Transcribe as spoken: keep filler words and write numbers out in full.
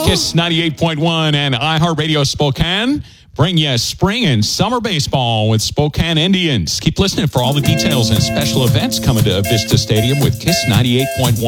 Kiss ninety-eight point one and iHeartRadio Spokane bring you spring and summer baseball with Spokane Indians. Keep listening for all the details and special events coming to Vista Stadium with Kiss ninety-eight point one.